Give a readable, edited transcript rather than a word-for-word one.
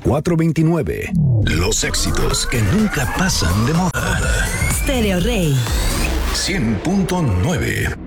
429. Los éxitos que nunca pasan de moda. Stereo Rey 100.9.